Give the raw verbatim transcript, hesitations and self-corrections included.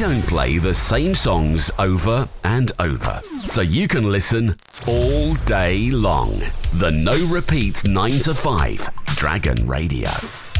don't play the same songs over and over, so you can listen all day long. The No Repeat nine to five Dragon Radio.